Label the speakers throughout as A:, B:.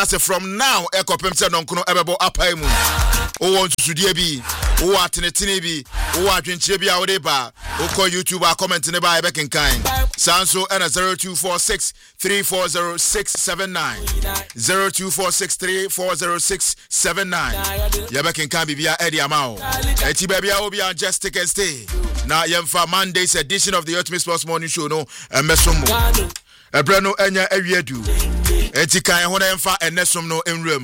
A: say from now ekopem se nonkono ebebo apai mu o won susudie bi o atenetene bi o adwenchire bi a wo de ba o ko YouTube a comment ne ba e be kenkan sanso na 0246340679 0246340679 ya be kenkan bibia e de ama o eti ba bia obi an just take and stay na yemfa Monday's edition of the Ultimate Sports Morning Show no mesomo Ebrano enya awiedu enti kan ho na yemfa enesom no enwram.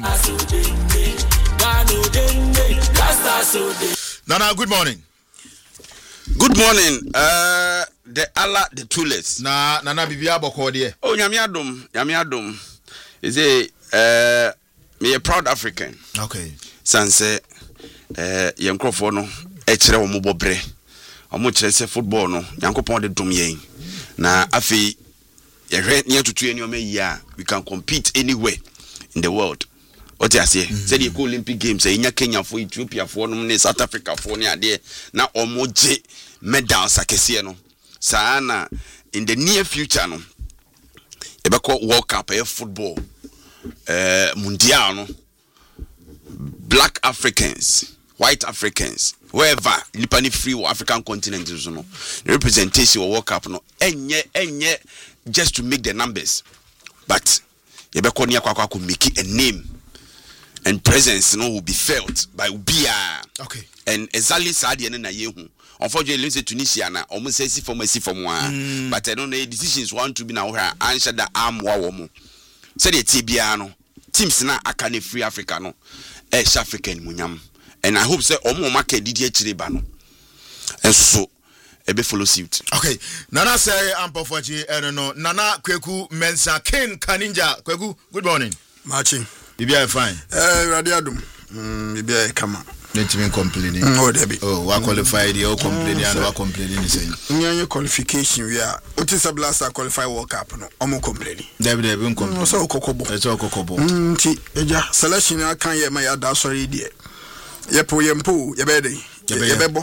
A: Nana, good morning.
B: Good morning. The Allah the Tules.
A: Nana bibia boko de.
B: Oh, nyame adom. Is a me a proud African.
A: Okay.
B: Sanse yenkrofo no e kire wo mobobre. Omo kire se football no yankopon de dom yen. Na afi ye hwe ne atutu eni o meyi a we can compete anywhere in the world. What you say? Say the Olympic Games, say Kenya for Ethiopia for South Africa for ade na omoje medals akese no. Sana in the near future no. Ebeko World Cup football mundial no. Black Africans, white Africans, wherever lipani free African continent is no. The representation of World Cup no enye just to make the numbers. But ebeko ni akwa ko make a name. And presence will be felt by Ubia.
A: Okay.
B: And exactly Sadia na yehu. Unfortunately, Tunisia na almost say from one. But I don't know decisions want to be now her answer the arm wawomo. Say the Tibiano. Teams na akane free Africa no. South African munyam. And I hope say omo market DDH bano. And so ebe follow suit.
A: Okay. Nana say ampofachi no. Nana Kweku Mensa Ken Kaninja. Kweku, good morning.
C: Marching.
A: Bibia fine.
C: Radiadum. Bibia kama.
A: Let me complaining.
C: Oh, Debbie.
A: Oh, we qualified. You complaining and we complaining the same.
C: Your qualification, we are. What is a blast? Qualify World Cup? No, I'm complaining.
A: Debbie, we complaining.
C: So Kokobo.
A: It's all Kokobo.
C: Eja selection. I can't hear my other sorry dear. Yepo yebede. Yebebo.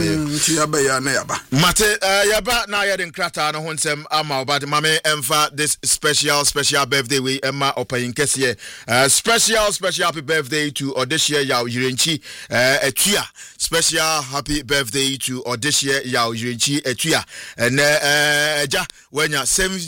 C: Yaba na yaba.
A: Mate yaba na yedin krata no honsem ama obade mame emfa this special birthday we emma opayin kese special happy birthday to Odeshia Yaw Yirenchi Etua. Special happy birthday to Odeshia Yaw Yirenchi Etua. And ja wenya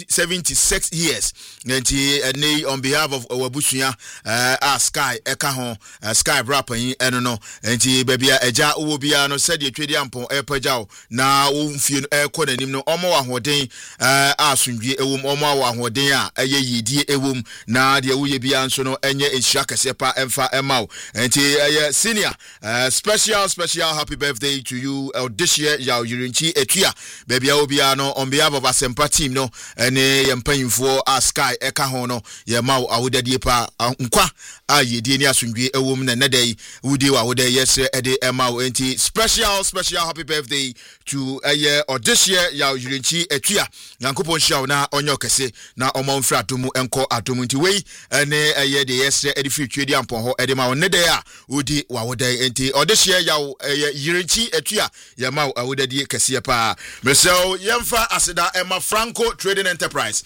A: 76 years. Nti on behalf of Owabusuya Sky Eka ho Sky rapper eno no nti bebia eja bia no said ye twedi ampon epagyaw na wo mfie no ekọ nanim no omo ahoden asundwe ewom omo ahoden a eye yidie ewom na de woye bia nso no enye ehia kese pa emfa emaw enti eye senior special happy birthday to you Odeshia Yaw Yirenchi Etua bebia obia no on behalf of Asempa team no ene yempanyimfo Sky eka ho no ye maw awodadie pa nkwa a yedie ni asundwe ewom na nedai wudi wa wodai yesre ede emaw enti special happy birthday to Odeshia Yaw Yirenchi Etua Yankopon shaw na onyo kese na omamfra atomu enko atomu nti wei ene de yesre ede fi twedi ampon ho ede ma onede a wudi wa wodai enti Odeshia Yaw Yirenchi Etua ya ma awodadi kese pa mesel yemfa aseda Emma Franco Trading Enterprise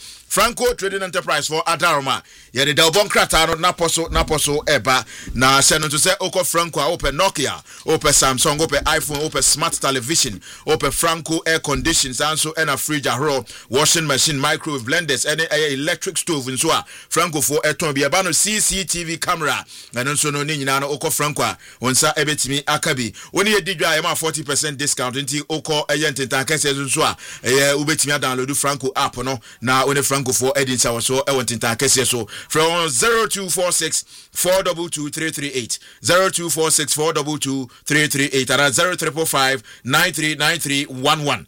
A: for Adaroma ye de Delbon krata no naposo eba na seno to say oko Franco open Nokia open Samsung open iPhone open smart television open Franco air conditions and so and a fridge ahro washing machine microwave blenders and electric stove nso a Franco for eton bia ba no CCTV camera and nso no ni nyina no oko Franco onsa ebetimi akabi oni edidwa am 40% discount nti oko ententan kase nso a ubetimi download Franco app no na oni Franco for edit our so ententan kase so from 0246 422 338 0246 422 338 and 0355 939311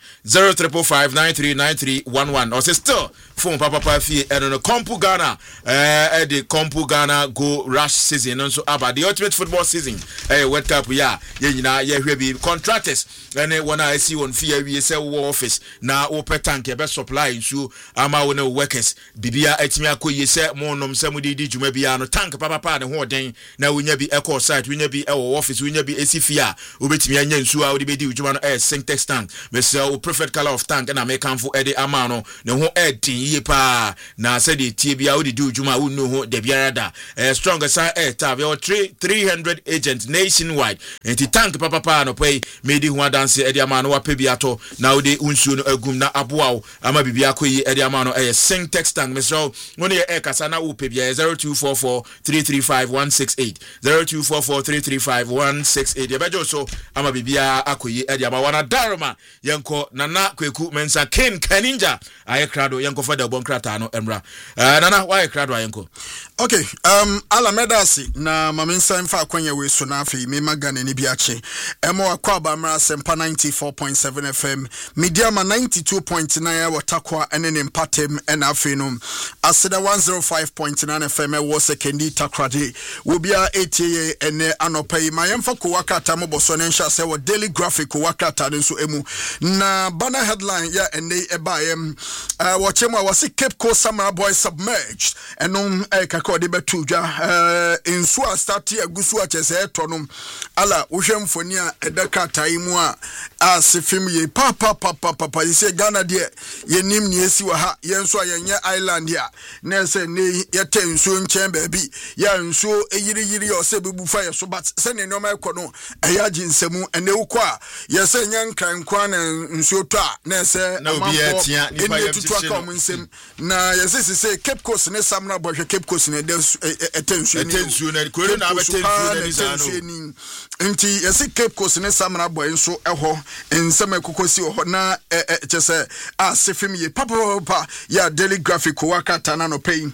A: 0355 939311 or say still phone papa fee and no Compu Ghana the Compu Ghana go rush season and so about the ultimate football season World Cup ya nyina ye hwe bi contractors and when I see on fee we say office na open tank be supply nsu ama wona workers bibia etimi akoye se monom se mudi di dwuma bia no tank papa ne ho den na wonya bi eco site wonya bi ewo office wonya bi esifia obetimi anya nsu a wodi bedi dwuma no syntax tank mese o preferred color of tank na make am for ede amano ne ho edin ye pa na se de tie bia wodi di dwuma wo no ho de biara da strong sa tab your 300 agents nationwide enti tank papa no pay medi ho dance ede amano wa pe biato na wodi unsu no agum na aboa ama bibia koyi ede amano syntax tank mese woni e kasa na wo pe bia 0244335168 0244335168 ye bejo so ama bibia akoyi ede ama wana daroma yenko nana kweku mensa ken kaninja aye krado yenko fa da bon krata no emra nana why krado yenko
C: okay ala medasi na mamensa mfa kwanya we so na afi me magane ni biache emo akwa ba mra sempa 94.7 FM media ma 92.9 watakwa ene mpatem ena afi no aseda 105.9 FM wo sekendi takrade wo bia etie ene anopai mayemfa ko wakata mo boso ne nsha se wo daily graphic ko wakata nso emu na banner headline ya ene ebaem wo chemo wasi Cape Coast Samurai Boys submerged enom kako de betudwa nsu a start agusu a chese tonom ala wo hwemfoni a edaka taimu a asefim ye papa yise Ghana de yenim ne esi wa ha yenso a yenye island ya na se ne yete nsu nchen baabi ya nsu eyiri o se bebu fa yeso but se ne no ma no eya ginsemu ene ukọ a yese nyankran kwa na nsu to a na se amamfo ene tutu aka omunsem na yese se Cape Coast ne Samurai Boys Cape Coast ne etensu na kwere na abetensu ni nti yese Cape Coast ne Samurai Boys nso eho ensem ekokosi ho na chese asefim ye papa ya daily graphic wakata na no pay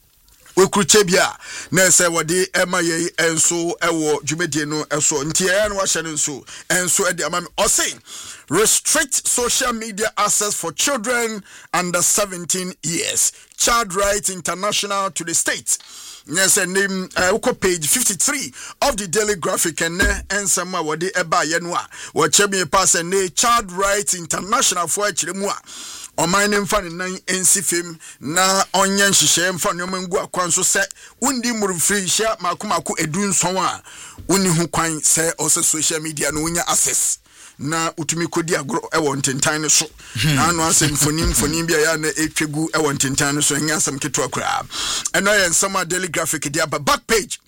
C: we kruchebia na se wode ema ye enso ewo dwumedie no eso nti ya no wahye enso ede amam o say restrict social media access for children under 17 years. Child Rights International to the state. Yes, and name page 53 of the Daily Graphic and ensama wadi eba yenwa. Wachemi pass and Child Rights International for chimwa. O mining fan in NC film na onyen shishe mfa nyomengu akwanso se undi murufri sha makumaku edun sonwa uni hu kwan se ose social media no unya access na utumi kodi agro ewo ntentan so na anu asem mfoni bia ya na etwegu ewo ntentan so nya asem keto akra eno yen sama Daily Graphic dia back page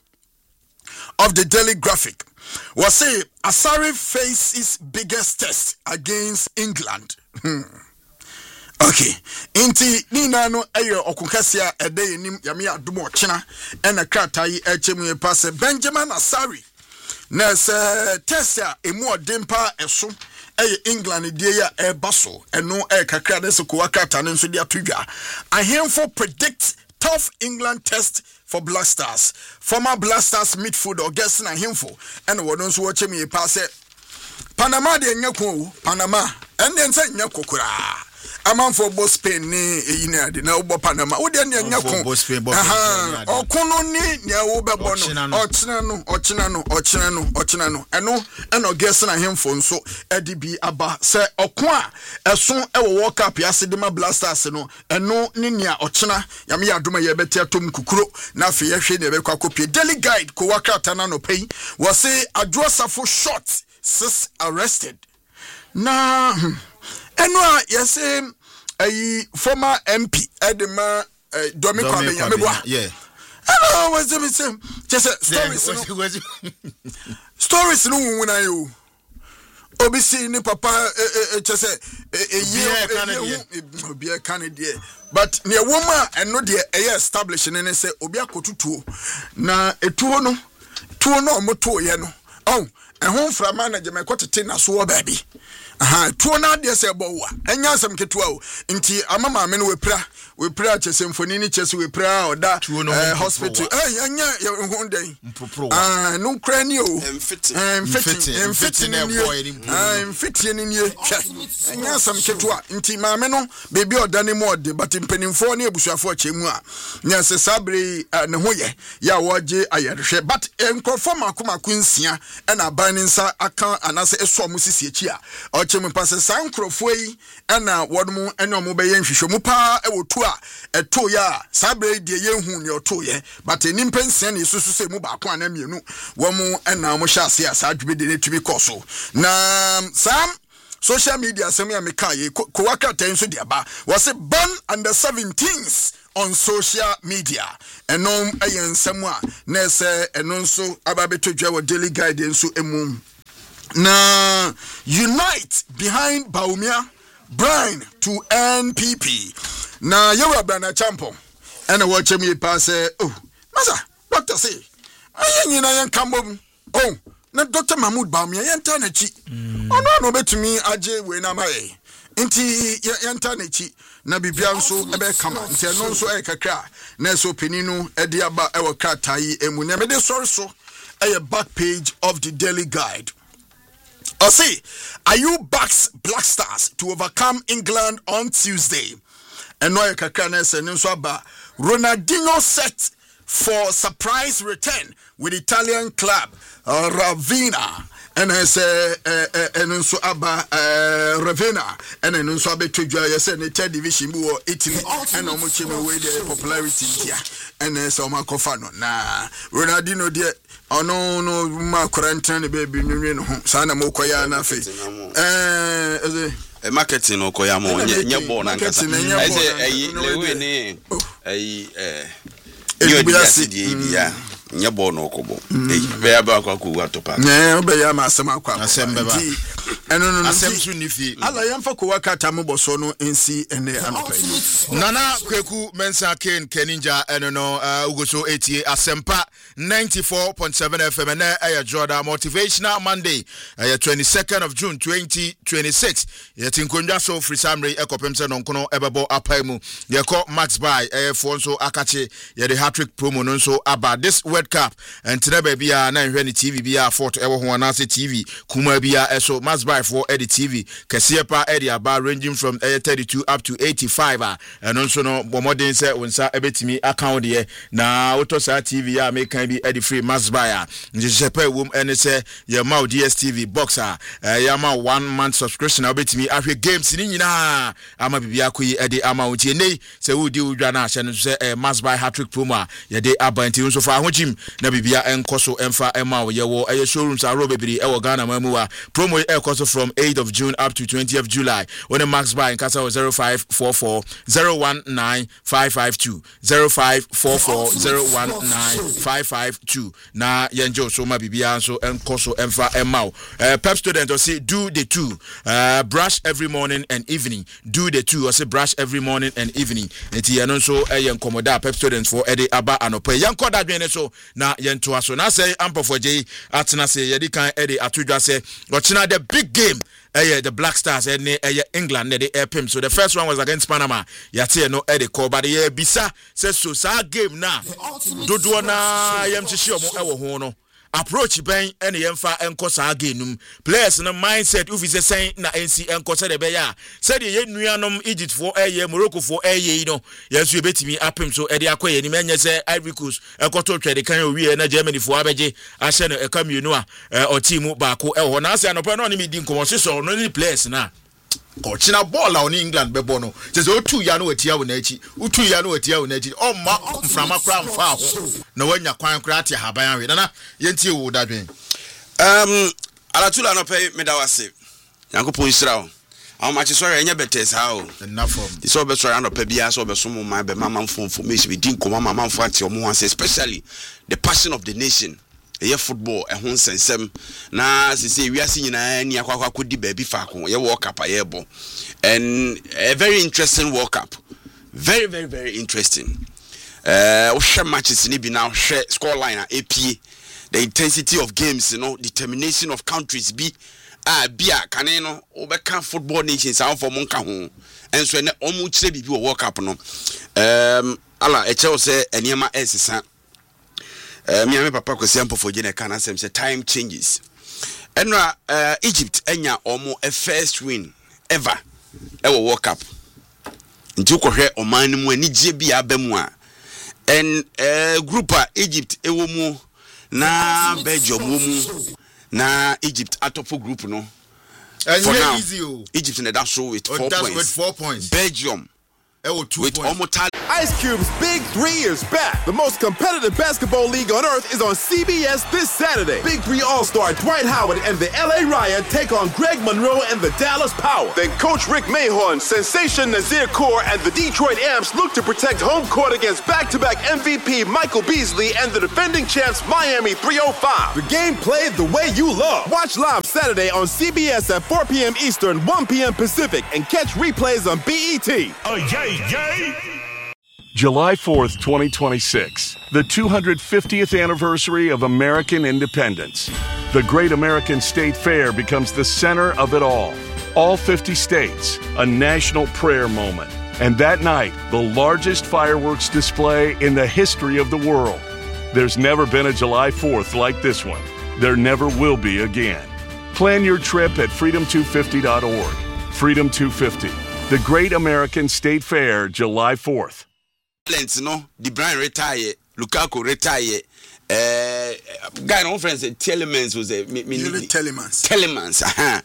C: of the Daily Graphic was say Asare faces biggest test against England. Okay, inti nina no eyo okukasia ede nim yame adumo ochina ena kratai echemu pass Benjamin Asare na se Tessia emu odempa eso England die ya ebaso eno kakra de se ko akata ne nso de atodwa ahemfo predict tough England test for Black Stars. Former Black Stars midfield or guessing ahemfo ena wono nso wo chemi pass Panama de nyako Panama ende nse nyako kura amanfo bo Spain ni eyina de na wo Panama wo de nyako okuno ni ne wo bebo no ochina no eno guessing ahemfo nso edi bi aba se okon a eso ewo World Cup ya Sedema Blasters no eno ni nia ochina yame ya doma ye beti atom kukuro na afi ye hwe ne be kwa kopie Daily Guide ko wakata na no pay was say Adwosafo shot 6 arrested na eno a yese former MP Edema Dominic Kwabenya
A: yeah
C: hello what's the same just stories no wuna yo obisi ni papa just obi e Canada but ne woman eno de e establish ne say obi akotutuo na etuo no omoto ye no ehun fra manager me kwotete na so baby tuo na de se bowa enya asem ketua o nti amama me no wepra chese mfoni ni chese wepra oda hospital enya ehun den no krani o mfiti ni enya asem ketua nti maame no baby oda ne mo ode but mpanimfo ne abusuafo achemu a nya se sabre ne ho ye ya woje ayerhwe but enkrofo makomako nsia na ba oban nsa aka anase eso mo sisi echi a o chemu pase san krofo yi na wodum ene omo be ye nhwehwe mu pa e wotu a eto ya sabre die ye hu ne oto ye but eni mpensia ne susu se mu ba ko ana mienu wo mu na mo hya ase asa adwube de netumi koso na sam social media some ya meka ye ko waka ten so dia ba was born under 17s on social media enom ayen samu a na se enon so ababeto dwa wo daily guide enso emu na unite behind Baumia Brian to NPP na yewa brana champion ena wo chemi pass oh masa doctor say ayen nyina yen kambom oh na Dr. Mahmoud Baumia yenta na chi ono no betumi age we na mai nti yenta na chi na bibia nso ebe kama nti no nso e kakra na so peninu e de aba e wakatai emu na me de sorry so a back page of the Daily Guide. I say, Ayub backs Black Stars to overcome England on Tuesday. And no kakra na se nso aba Ronaldinho set for surprise return with Italian club Ravenna and I say and so aba Ravenna and then so abe twadwa yes in third division bu Italy and omo cheme we the popularity here and so ma kofa no na Ronaldinho de ono no ma quarantine baby nwi no ho sa na mo koya na fe
B: marketing okoya mo nye ball na nkasa I say lewe ni you dia nya ball no kobo be aba akwa atopa
C: be ya ma asem akwa
A: asem beba
C: eno no
A: asem su ni fi
C: ala yamfa ko wakata mo boso no ensi ene anopa
A: nana kweku mensa ken keninja eno no ugoso 88 asempa 94.7 FM and a Jordan Motivational Monday 22nd of June 2026 yetinkonja so free summary ekopemse no nkono ebebo apaimu yeko max buy fonso akache ye the hat-trick promo no so about this World Cup and today baby na nhwe ni TV bia fort ewo ho na se TV kuma bia eso max buy for the TV kese pa edi aba ranging from 32 up to 85 and also no bomodin se wonsa ebetimi account ye na auto sa TV ya make be edi free max buy njejepe wom ene se ye ma DStv boxer ya ma 1 month subscription ebetimi ahwe games ni nyina ama bibia koyi edi ama wontie nei se wudi udwa na ahye no se max buy hat-trick promo ye de abanti nso fa ahojim na bibia enkoso emfa ema wo ye wo eye showrooms aro bebiri e wo Ghana mamuwa promo e koso from 8th of June up to 20th of July when the max buy in Casa 0544 019 552 0544 019 552 na yenjo so ma bibia so enkoso emfa ema pep student or say do the two brush every morning and evening do the two or say brush every morning and evening enti yen so yen komoda pep students for ede aba anope yen koda dwene so na yen to aso na say ampofo je atena say yedi kan ede atodwa say ochina the big game the Black Stars and England they airpim. So the first one was against Panama. Yate no ede call but the bisa says so sa game na dodo na yam chichi omo ewo ho no approach ben ene yemfa enko sa genum players no mindset ufi se sen na NC enko se de be ya said ye nuanom Egypt for Morocco for no yesu ebetimi apem so ede akoye ni menye se Ivory Coast enko to twede kan owie na Germany for abeje ahye no ekamienu a o team baako eho na ase anopa no ni medi nkomo so no ni players na China ball on England bebo no says o two ya no atia wo na echi utu ya no atia wo na echi o ma mframa kra mfa ho na wanya kwan kra tia haban awe na yentie wo dadwen
B: alatula no pay medawase yankopon israel how much is sorry enya betes how
A: enough from
B: this all be sorry no pay bia so be so mo man be mama information be din ko mama manfo ati o mo wan say especially the passion of the nation football ho nsensem na sisi wiase nyina ni akwakwa kodi baabi fa ko World Cup ayebo and a very interesting World Cup very very very interesting we share matches ni bi now share score line AP the intensity of games determination of countries bi bia kane no obeka football nations how for monka ho enso ne omu kire bibi wo World Cup no ala eche o se eniema esesa me and papa kwesi ampofo je ne kan asem say time changes enra Egypt enya omo a first win ever ewo World Cup nti ko hwe oman mu anigye bia abamu a en group a Egypt ewo mu na Belgium mu na Egypt atop group no.
A: And
B: for now,
A: easy,
B: Egypt in the show with 4 points.
A: With 4 points.
B: Belgium
A: with 2
B: with
A: points.
D: Ice Cube's Big 3 is back. The most competitive basketball league on earth is on CBS this Saturday. Big 3 All-Star Dwight Howard and the LA Riot take on Greg Monroe and the Dallas Power. Then Coach Rick Mahorn, Sensation Nazir Kaur, and the Detroit Amps look to protect home court against back-to-back MVP Michael Beasley and the defending champs Miami 305. The game played the way you love. Watch live Saturday on CBS at 4 p.m. Eastern, 1 p.m. Pacific, and catch replays on BET.
E: Oh, yay!
F: July 4th, 2026, the 250th anniversary of American independence. The Great American State Fair becomes the center of it all. All 50 states, a national prayer moment. And that night, the largest fireworks display in the history of the world. There's never been a July 4th like this one. There never will be again. Plan your trip at freedom250.org. Freedom 250, the Great American State Fair, July 4th.
B: No, De Bruyne retire, Lukaku retire. Guy no friends Telemans was a Telemans.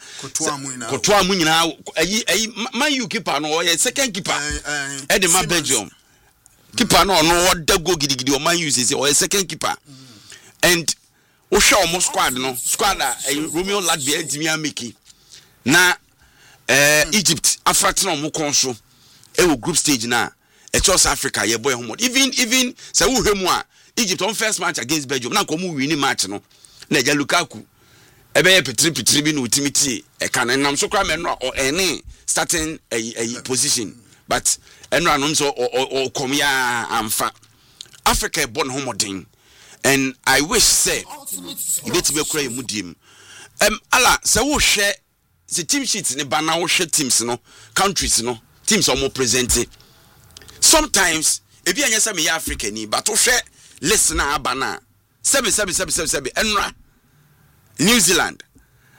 B: Kotoa Munyina. Man you keeper no second keeper. Edema Belgium. Keeper no what the go gidi or man uses or second keeper. And o show almost squad Romeo Latvia Timia Miki. Na Egypt afratna mo konso e wo group stage na South Africa, your boy home. Even say who Egypt on first match against Belgium. Now come winning match no. Neja Lukaku. Ebe petri bi no timiti e kan nam so kra me no or any starting a position. But enra no so or come ya amfa. Africa born homodin. And I wish say you get to be cry mudim. Ala say wo share the team sheets ne ba na wo share teams no, countries no. Teams are more presented. Sometimes, if you are me African, but to share listener abana 7 enra New Zealand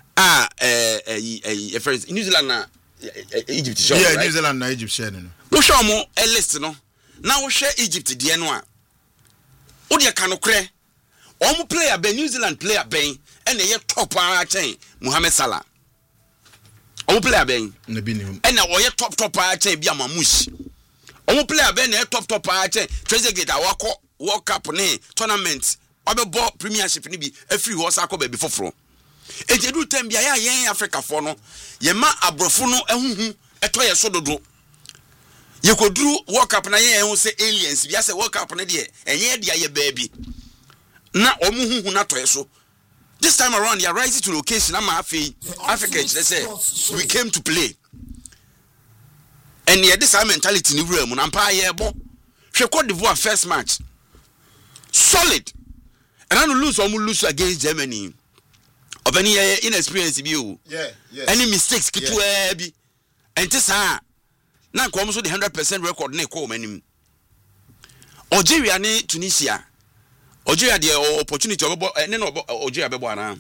B: New Zealand Egypt show
A: right? New Zealand na Egypt share no
B: no show mo a list no now we share Egypt die no a wo de ka no kre omo player be New Zealand player ben and ye top chain Mohamed Salah omo player ben
A: na bi ni
B: and na ye top chain bi amamush omo player ben na top chain Trezeguet awako World Cup ne tournament obebo premiership ni bi afiri ho sa ko be foforo ejedu tem bia ya yen Africa for no ye ma abrofo no ehuhu eto ye so dodo ye koduru World Cup na ye hu se aliens bia se World Cup ne de enye de ye baby na omuhuhu na to ye so this time around you are rising to location am Africa they say we came to play and ye this mentality ni wura mu na mpa ye bo hwe Cote d'Ivoire first match solid and I lose against Germany of any inexperience view.
A: Yeah.
B: Any mistakes be and this now comes with the 100% record ne call many Algeria ne Tunisia. Algeria the opportunity of Algeria be bona.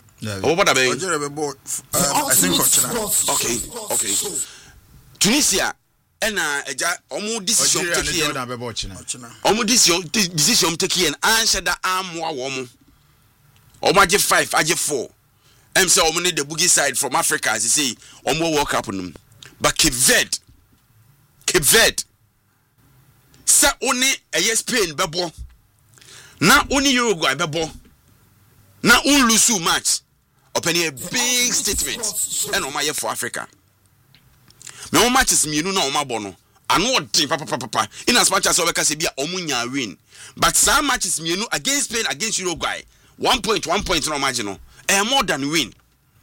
C: I think
B: okay. Tunisia and omo decision taken answer the arm woman. Omaje 5 aje 4 say omo need the boogie side from Africa as you say omo World Cup num but Cape Verde sa oni Spain bebo na oni Uruguay bebo na un lose match open a big statement and omaye for Africa me o matches mienu na oma bono ano odin papa in as much as obeka se bia omunya win but some matches mienu against Spain against Uruguay 1 point no margin more than win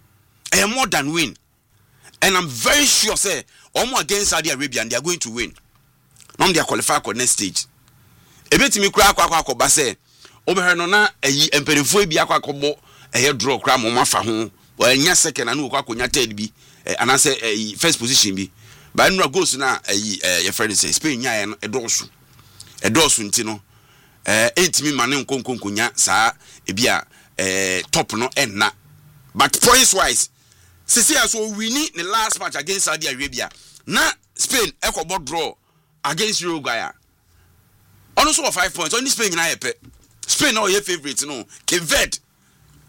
B: and I'm very sure say almost against Saudi Arabia and they are going to win now they are qualified for next stage ebetimi kura akwa say obeher no na eyi emperefo bi akwa kobo draw kura mo mafa ho anya second anu kwa konya third bi and say first position bi but no goals na your friend say Spain nya edosu nti no entimi mane nkonkonkonya saa ebia top no enna but points wise Cecilia so winning the last match against Saudi Arabia na Spain ekobo draw against Uruguay also 5 points only Spain na yepe Spain no your favorite no Cape Verde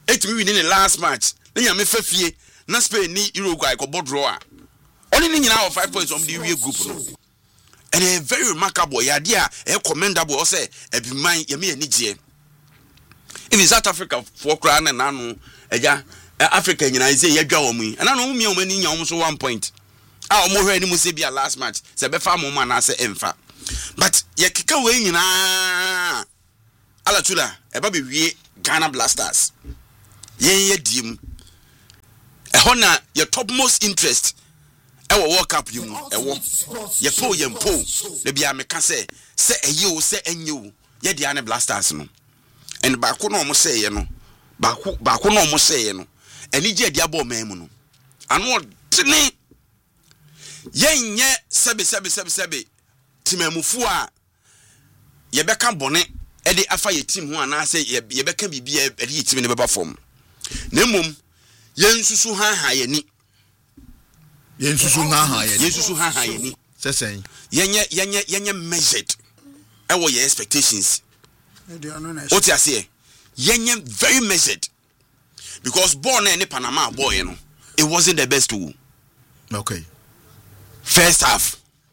B: etimi win in the last match na nya me fafie na Spain ni Uruguay ko draw a only ni nyina of 5 points on the group no and a very remarkable idea e commendable say ebi man ye me anigye if South Africa for kra na nanu eja Africa nyina say ye dwa wo mu and na no mi o mani nya so 1 point a o mo hwe ni mu se bia last match se be fa mo ma na se emfa but ye keka we nyina ala tula e ba be wie Ghana Blasters ye dim e hona your topmost interest e wo World Cup you e wo ye po le bia meka se eyi o se enye o ye dia ne Blasters no and baako no mo say ye no baako no mo say ye no eni je dia bo man mu no ano tene yenye sebe timamufu a ye beka bone e de afa ye team ho ana say ye beka bibia e de team ne beba form na mom yensusu ha ye ni yensusu ha ye ni
A: sesen
B: yenye measured e wo your expectations what you say yenye very measured because born any Panama boy you know it wasn't the best too.
A: Okay,
B: first half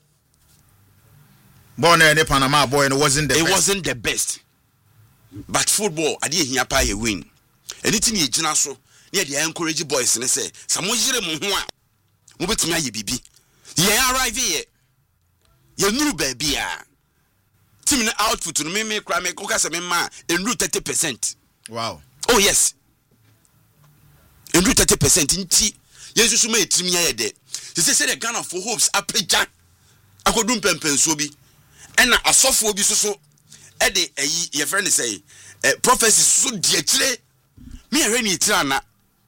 A: born any Panama boy and wasn't
B: the best but football ade ehia pa ye win anything ye gina so na ye encourage boys ne say samo yire mo ho a mo betumi aye bibi ye arrive ye new baby a team na output no me kra me ko kasa me ma enru 30%.
A: Wow.
B: Oh yes, enru 30% nti yesu ma etimi ye de say the Ghana for hopes apeja akodum pempenso bi ena asofo bi so e de ye friend say prophecy so die kire me ehwe ni tirana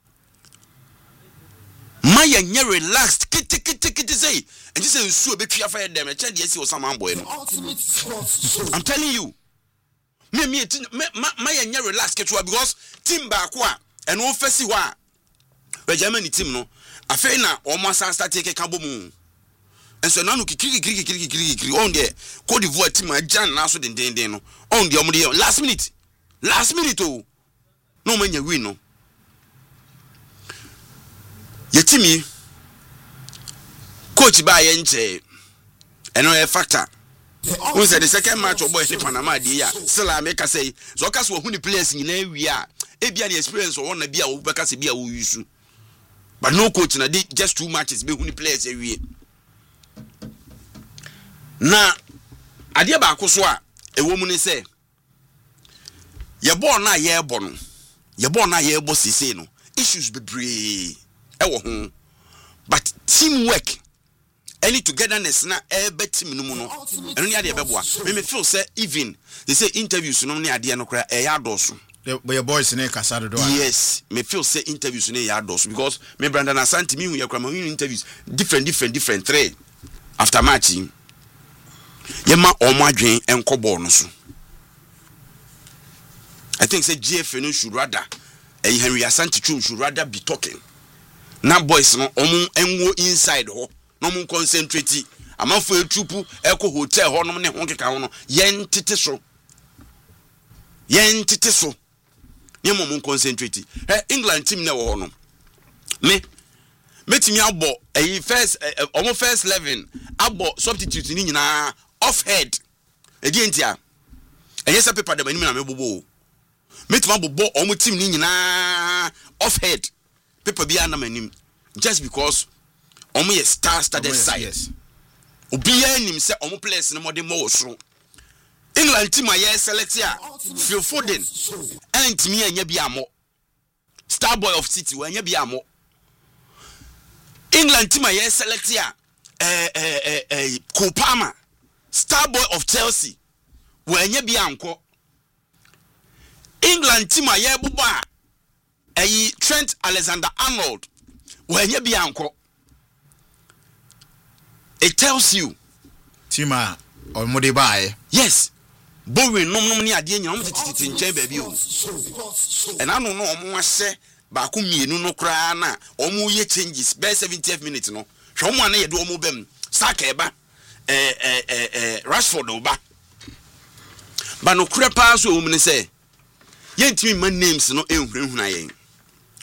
B: my nye relaxed kiti say and you say nsu obetwa fa dem e che de esi osama boy no I'm telling you me my nye relaxed ketwa because team ba ko a eno ofesi ho a Germany team no afei na o mo san start take ka bomu enso na no kikiri on there Cote d'Ivoire team ajan na so den no on there o mo dey last minute oh no manya win no yetimi coach ba ye nche eno e factor who said the second match of boy in Panama dey ya still America say so kaso hu ni players nyina wi a e bia the experience o na bia wo beka se bia wo yusu but no coach na just 2 matches be hu ni players e wi na ade ba ko so a e wo mu ni say ye ball na ye bo no ye ball na ye bo sisi no issues be bree ewo ho but teamwork any togetherness na ebe team no mu no eno ni ade beboa me feel say even they say interviews no ni ade no kra e ya doso
A: your boys in Casado do
B: yes me feel say interviews no ya doso because me Brandon Asante me hu ya kra ma hu interviews different 3 after matching ye ma omo adwen enko ball no so I think say GF no should rather Henry Asante should rather be talking. Now boys no omu enwo inside ho no mun concentrate amafo etupu eko hotel ho no ne ho keka ho no yentete so ne mun concentrate England team na wo ho no metimi abo first omo first 11 abo substitute ni nyina off head edientia eyesa paper dem ani na mebobo metuma bobo omo team ni nyina off head people be anamanim just because omo ye star-studded side
A: yes
B: obi anim say omo players no modern more so England team aye select here Phil Foden and me anya bi amo star boy of City we anya bi amo England team aye select here Cole Palmer star boy of Chelsea we anya bi anko England team aye buba Trent Alexander-Arnold when you be anko it tells you
A: tima or mode buy
B: yes Bowen no ni ade nyina mtiti nche baby o and I don't know omo ase ba ko mienu no kra na omo ye changes be 70th minute no hwe omo na ye do omo bam saka eba Rashford oba ba no kra pa so omo ne say yentimi man names no enhunhuna yen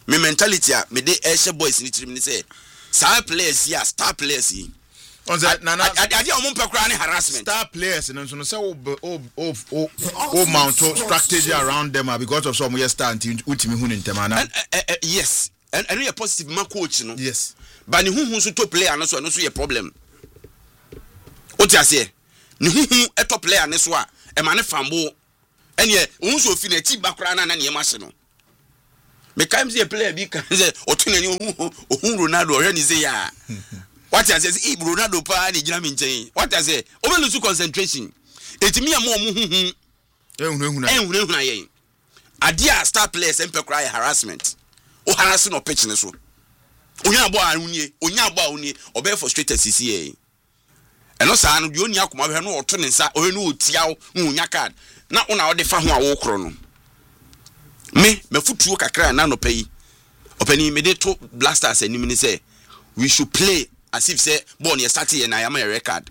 B: me mentality a me de Asia boys ni trim ni say star players here star players yi
A: on that nana
B: ade o mo pekura ni harassment
A: star players no so say o mount strategy around them because of some star until ultimi hu ni ntemana
B: yes and a positive man coach no
A: yes
B: but ni hu so to player no so ye problem o ti ase ni hu e to player ne so a e ma ne fambo ene hu so fi na ti bakura na ne ma se no me kan see player bi kan say o tun ni hu Ronaldo o ni say ya what I say Ronaldo pa ni gina mi nchen what I say o be lose concentration etimi am o mu ehunu na yen ade a star players empe cry harassment o harass no pitch ne so onya abo awunie obe frustrated CCA eno sa no de oni akoma be no oto ne nsa o no otiaw no onya card na ona o de fa ho a wo kro no me futuo kakra na no pay opani me de to blasters anim ni say we should play as if say born ye start here na yam a record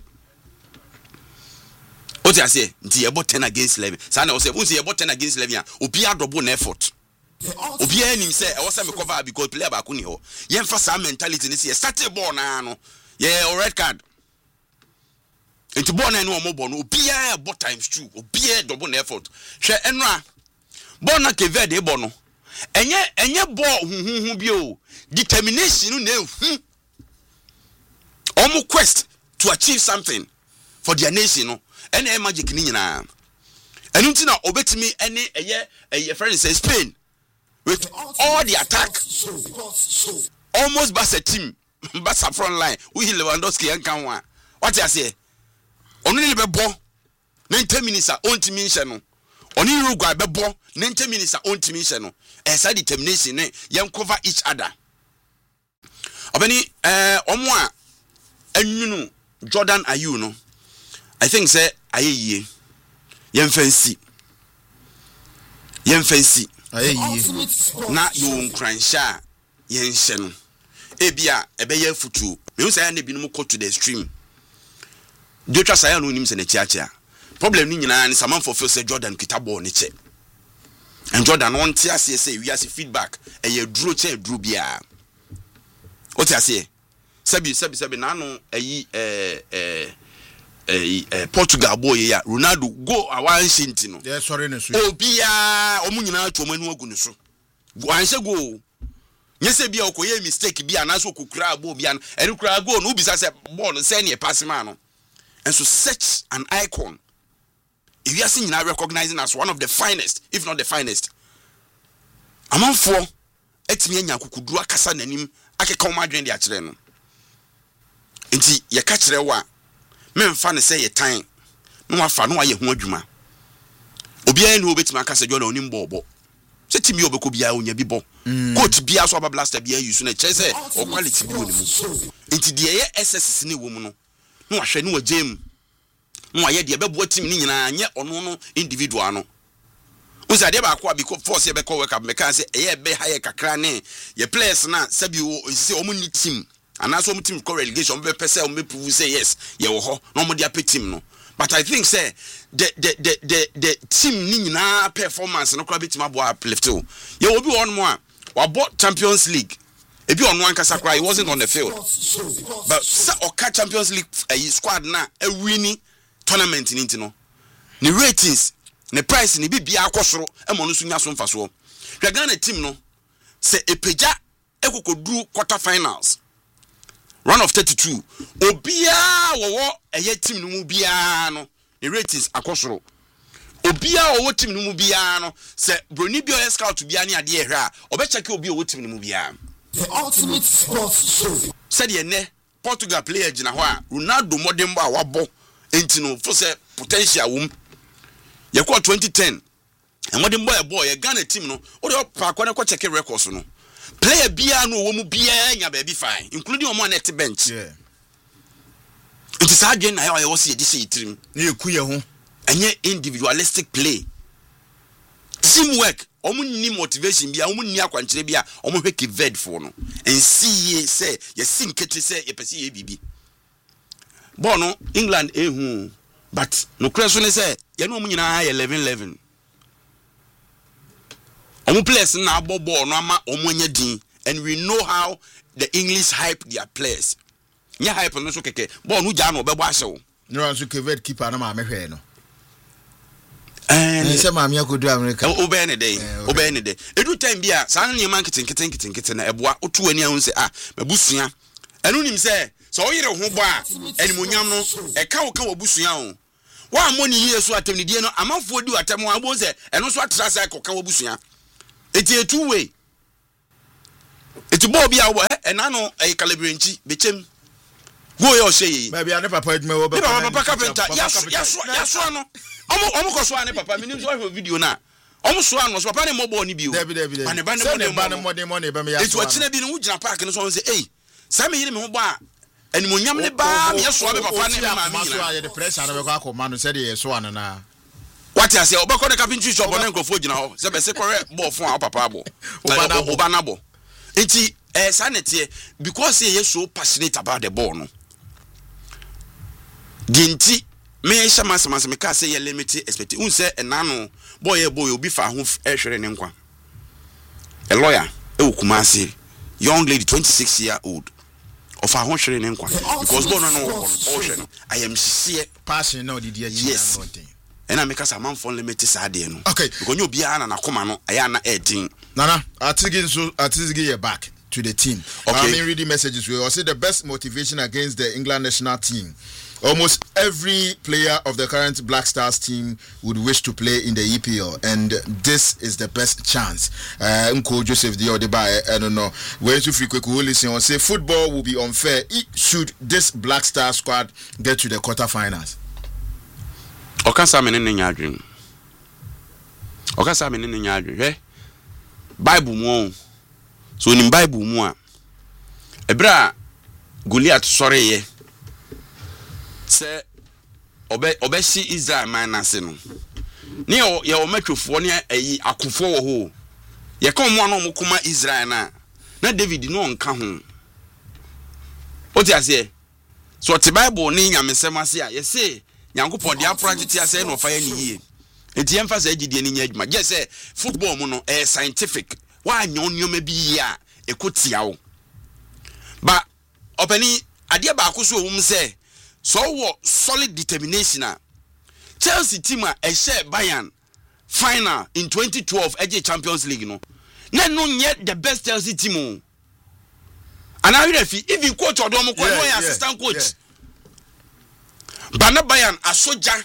B: o ti ase nti ye bot 10 against 11 sa na o say who say ye bot 10 against 11 a obi adobo na effort obi anim say e was me cover because player ba ko ni ho ye mfa sa mentality ni say ye start ball na no ye red card nti ball na no mo ball no obi a bot times 2 obi a double na effort hwe enra ball na keve de ball no enye ball hu bi o determination na hu omo quest to achieve something for their nation no ene magic ni nyina enu nti na obetimi ene eye friend say Spain with all the attack almost bass a team bass a front line we Lewandowski and Kanwa what you say onu ni be bo 90 minutes a on team nche no oni Uruguay be bo 90 minutes a on team nche no esa determination ne yen cover each other obani omo a anwunu Jordan Ayew no I think say ayeye yen fancy ayeye na you nkransha yen hye no ebia ebeye futu me say na binom go to the extreme de twa say no nim se na chiachia problem ni nyina ni saman for feel say Jordan kitabo ne che and Jordan won tia say we as feedback eye duro che duro bia o tia say sabi na no ayi Portugal boy ya Ronaldo go awan shinti no
A: yeah sorry na so
B: obia omunyina atwomanu agu ne so wanse go nyese bia okoye mistake bia na so kokura abo bia ene kura go no ubisa se ball say ne pass man no and so such an icon if you are seeing now recognizing as one of the finest if not the finest amanfo etimi anya kokuduru akasa nanim akeka omadwen de a kire no nti ye ka kire wa memfa ne say ye tan no afa no aye ho adwuma obi an no obetima akasa Jordan onim bobo se timi obeko bia onya bi bo coach bia so aba blaster bia use na kire say o quality bi wonimu nti de ye SSS ne wo mu no no ahwe no agem no aye de bebo team ni nyina anye ono no individual no usa de ba kwa because force ye be call work up me kan say eye be high kakra ne ye players na sabi o say omu ni team and also team call relegation be pese o me prove say yes ye wo ho no mo dia pe team no but I think say the team ni nyina performance no kwa be team abo uplift o ye obi won mo a wa bought Champions League ebi on one kasa cry he wasn't on the field but sa oka Champions League squad na a winning tournament ni ntino ni ratings ni price ni bibia akosoro e mo no so nya so mfaso hwe Ghana team no se epeja ekokoduru quarter finals run of 32 obia wo eye team no mu bia no ni ratings akosoro obia wo team no mu bia no se broni bio scout bia ni ade ehwe a obecheck obi wo team no mu bia
E: the ultimate sports show
B: said ye ne Portugal player gina ho a Ronaldo modern ba wabo enti no for say potential wom ye call 2010 and modern boy ye Ghana team no o de pa kwa na ko check records no player bia no wo mu bia nya ba bi fine including on net bench
A: yeah
B: it is again na ya was ye di say trim
A: na eku ye ho
B: enye individualistic play teamwork omu ni motivation bia omu ni akwankyere bia omu hweke ved for no and see ye say ye sinkete say ye pese ye bibi bono England ehu but no kreso ne say ye no omu nyina 11 Omo players na ball no ama omo nya din, and we know how the English hype their players. Nya hype no so keke ball no ja no be bo ahye wo.
A: No so kevet keeper na ma mehwe no.
B: And
A: say maami akodu America.
B: Obey ne day. Obey ne day. Edu time bia sa na man keten na eboa otu ani ahun say mabusua. Enu nim say so oyere ho bo a animonyam no e ka wo ka wabusua ho. Wa amoni yie so atem ne die no amanfo di atem ho abo say eno so atra say ka wabusua. Eti two way. Eti bo bia wo ena no e kalibrenchi bechem. Go yo say
A: maybe ane papa edme wo be
B: papa carpenter yaso no omo ko so ane papa minim so video na omo so ano so papa ne mo bo ni bi o
A: Debi
B: ane ba ne
A: mo e be me yaso
B: etu achina bi no wugina park no so say eh sa me yire me ho ba animonyam ne ba me yaso be papa ne ma mi
A: so aye the pressure na be kwa akoma no say the yaso ano na
B: what you say obako the carpentry shop on nkrofo gina ho say be say correct ball fun a papa abo obanabo enti sanete because he is so passionate about the ball no Ginti me shama sama me ka say you limit expect un say enano boy obi fa ho ehwere ne nkwa a lawyer e Kumasi young lady 26-year-old of a ho hwere ne nkwa because boy no I am sincere
A: passion no did
B: yes and I make us a man for limit sade no
A: okay
B: because you bia na koma no aya na 18
A: nana atigi you back to the team.
B: Okay.
A: I mean, reading messages. We will say the best motivation against the England national team. Almost every player of the current Black Stars team would wish to play in the EPL, and this is the best chance. Uncle Joseph Diodeba, I don't know. When to frequent listen or say football will be unfair should this Black Star squad get to the quarterfinals.
B: Okasa menene nyadwin. Okasa menene nyadwin. Bible mo. So in Bible mu a ebra Goliath sore ye se obesi Israel man na se no ne ye o matwofo ne ayi akofo wo ho ye ka mo na mo kuma Israel na David no nka ho o ti ase so ti Bible ni nyamesem ase a ye se Nyankopon dia project ase no fa ye ni yie enti emphasize agidie ni nya adwuma je se football mu no scientific wa nyonyoma bi ya ekotia wo ba opani ade ba akoso wum se so wo solid determination a Chelsea team a share Bayern final in 2012 AJ Champions League no na no yet the best Chelsea team and I refi even coach odom ko no assistant coach Bana Bayern asoja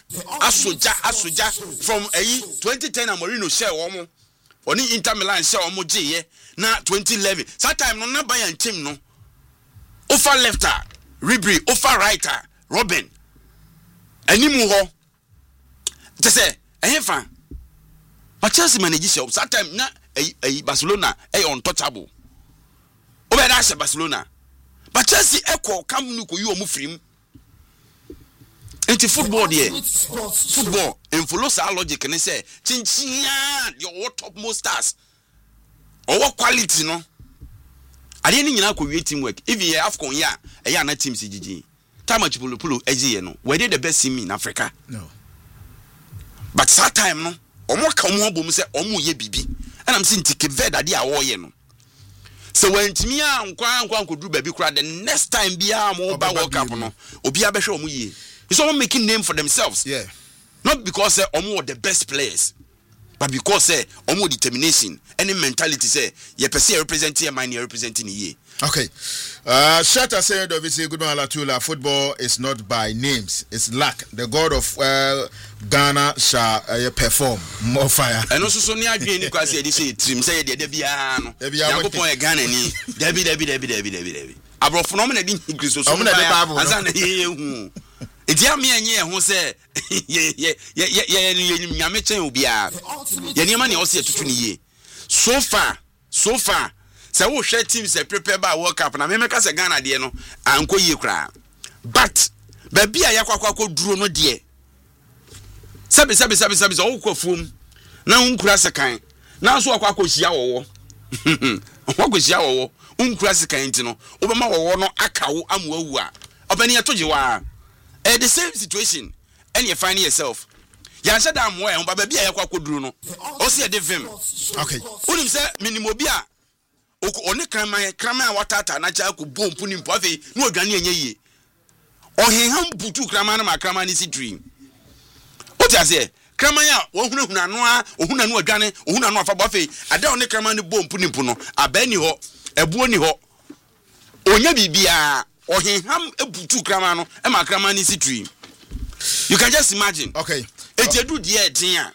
B: from 2010 Mourinho share wo Oni Inter Milan share omo je na 2011 that time no na Bayern team no offer lefter Ribery offer righter Robin animu ho te say ehfa but Chelsea manage share that time na Barcelona untouchable obeda share Barcelona but Chelsea echo Camp Nou ko you omo firim enti football there football and follow sa logic and say chinchia your top most stars or what quality no I didn't nyina ko wie teamwork if you Afcon ya na team CGG time much pulo eji no were they the best team in Africa
A: no
B: but that time no omo ka omo bom say omo ye bibi and I'm saying Cape Verde ade a wo ye no so when timi a nkwa nkoduru baby kura the next time bia mo ba World Cup no obi abehwe omo ye. It's all making name for themselves.
A: Yeah.
B: Not because they are the best players, but because they are determination. Any mentality say, you perceive representing a man, you're representing a year.
A: Okay. Shatta said, obviously, good man, Latula. Football is not by names, it's luck. The God of Ghana shall perform more fire.
B: And also, so near Green, because they say, Trim say, Debiano, Debiano, Ghana, Debbie. Abro phenomenon didn't increase so much. It's ya me and who say, Yamechen will be a Yanimani also to 20 years. So far, so we share teams that prepare by World Cup and I make us a Ghana, Diano, and go ye cry. But, baby, I aqua drew no dear. Sabi, all coffum. Now, uncrass a kind. Now, so aqua yawo. What was yawo? Uncrass a kind, no. Obama or no akau amwa. Open your to you are. The same situation, and you find yourself. ya said am where ba bia ya kwakoduru no o se de vim
A: okay
B: unim say minimo bia oni kraman watata na cha ko bompu ni mpo afi no odwane enye yie ohenham butu kraman na makraman ni si dream o ti ase kraman ya ohunahuna no a ohunanu odwane ohunanu afa afi ada oni kraman ni bompu ni mpo no abani ho ebuo ni ho onya bibia ohenham ebutu kraman no e makraman ni si dream. You can just imagine.
A: Okay.
B: It's a do the idea.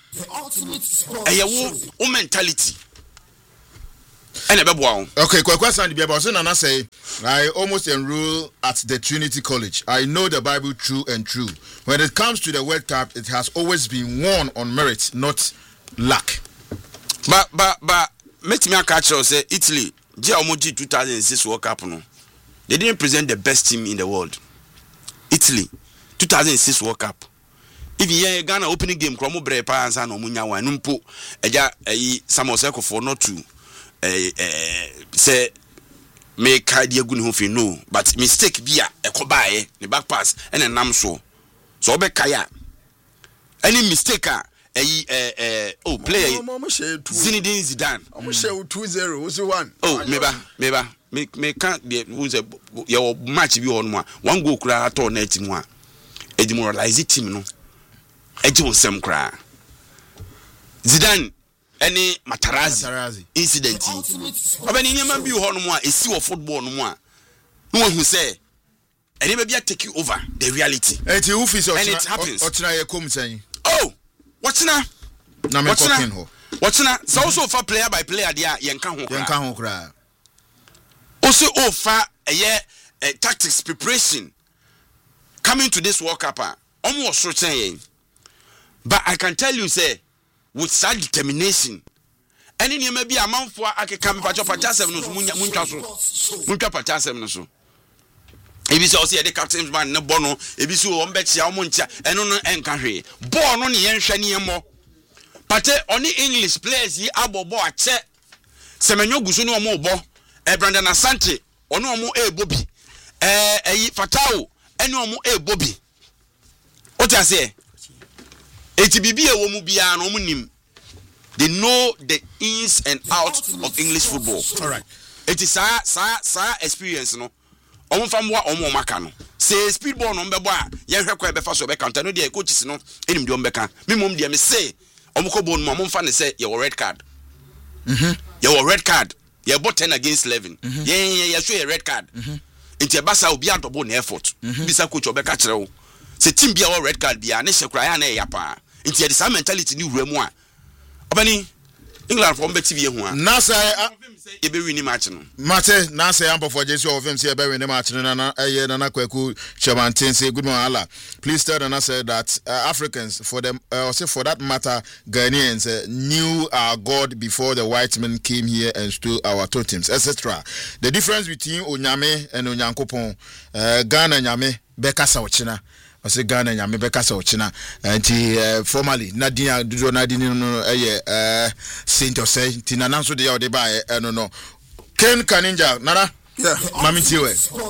B: A mentality. And a baby.
A: Okay, question the Bible. Nana say, I almost enroll at the Trinity College. I know the Bible true and true. When it comes to the World Cup, it has always been won on merit, not luck.
B: But, let me catch you say Italy. G 2006 World Cup no. They didn't present the best team in the world. Italy. 2006 World Cup. If you Ghana opening game, Kromo Brepa and San Omunya one numpo, Samuel for not to say make idea good hofi no, but mistake be a kobaye, the back pass and a namso. So be kaya. Any mistake player Zinedine Zidane.
C: Almost 2-0 was 1.
B: Oh, maybe me can't be who's a your match be on one goal kura to net mu a demoralize team no eje wonsem kra Zidane any Matarazzi incident obani nyama bi ho no mu a esi wo football no mu a no hu say any be take you over the reality
A: and it
B: happens
A: otina ye kom san
B: oh watchna
A: na me talking ho
B: watchna so also for player by player dia yenka ho
A: kra
B: also offer a tactics preparation coming to this World Cup almost certain. But I can tell you say with such determination any name maybe a man for I can come for patasem no muncha patasem no so ebi so say the captain's man no bono ebi so o mbeti a muncha eno no enka hwe ball no ne yenhwe ne yemo pate oni English players yi abobo ache semenyo guso no mo bo Brandon Asante ono omo ebobi Fatao ene omo ebobi o ta say etibibi e wo mu bia no nim. They know the ins and outs of English football.
A: All right.
B: It is sa experience no omo famwa omo maka no say speed ball no mbebo a ye hwe kwa be fa so be counter no de coaches no enim de ombeka me mom de me say omo ko bon mo mfa ne say your red card your red card you bought 10 against 11 yeah show a red card into basa obi adobo na effort bisa coach obeka kire wo say team bia o red card bia ne hekura ya na ya pa into the same mentality ni wura mu a obani England from BTV ho a
A: na say
B: e be win match no
A: mate na say am for Jesus of him say e be win match no na na Kwaku Chabantin say good morning Allah. Please tell Nana say that Africans for them say for that matter Ghanaians knew our God before the white men came here and stole our totems etc. The difference between Onyame and Onyankopon Ghana Nyame bekasa ochina I say Ghana nyame bekasa ochina nti formally Nadia do Nadine no Saint Osei ti nana so de de ba no Ken Kaninja nana
C: yeah
A: mami tiwe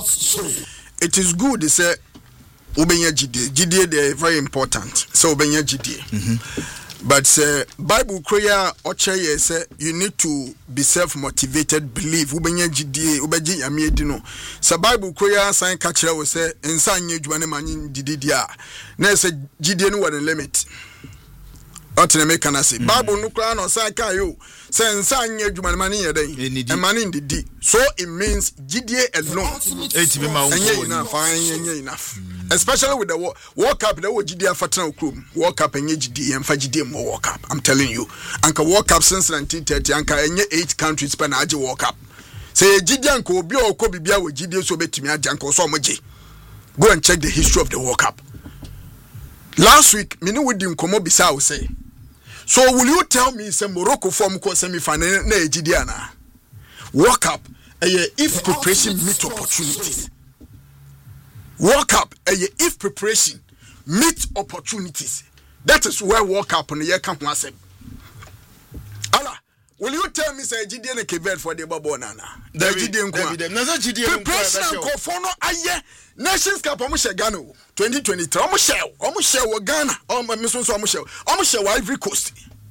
C: it is good they say obenya gidie they very important so obenya gidie but Bible prayer oche say you need to be self motivated believe obenya gidie obeji yame edi no so Bible prayer sign ka kire we say ensa anye dwuma manyi didi a na say gidie no one limit otene make na say Bible no kra no say ka yo say ensa anye dwuma manyi yeden e mani didi so it means gidie alone
A: be ma
C: enough enough especially with the World Cup the gidie afatana okrom World Cup enye gidie emfa gidie mo World Cup I'm telling you anka World Cup since 1930 anka enye 8 countries pa na age World Cup say gidie anka obi okọ bibia we gidie so betimi age anka so omoje go and check the history of the World Cup last week me no wodi nkomo bisa wo say so will you tell me say Morocco form ko semi final na gidie ana World Cup if preparation meet opportunities World Cup if preparation meet opportunities that is where World Cup on the year come one say ala will you tell me say Gideon and Quebec for the Babonana? The Gideon President Kofono Aye Nations Cup Gano 2023 Omushel Ghana Omushel Ivory Coast.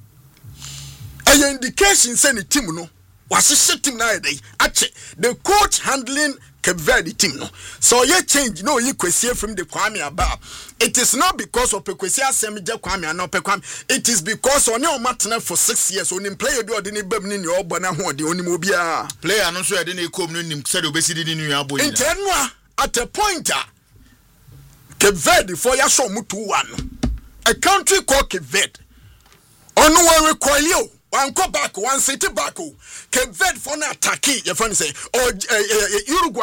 C: A indication send the team no was a shit team now the coach handling Cape Verde team no. So you change no you question from the Kwame Aba. It is not because of Pequesia Semija Kwame and not Pequam. It is because on your matana for 6 years when him play do didn't be in your bana the only mobile
A: player no so didn't come in said obesity in your boy.
C: In at a pointer Cape Verde for your show mutu one. A country called Cape Verde. On one recoil one go back, one city back. Cape Verde for an attack, your friend say, or Uruguay.